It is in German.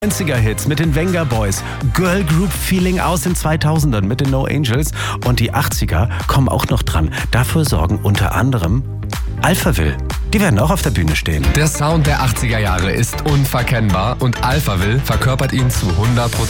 90er-Hits mit den Venga Boys, Girl Group Feeling aus den 2000ern mit den No Angels und die 80er kommen auch noch dran. Dafür sorgen unter anderem Alphaville. Die werden auch auf der Bühne stehen. Der Sound der 80er Jahre ist unverkennbar und Alphaville verkörpert ihn zu 100%.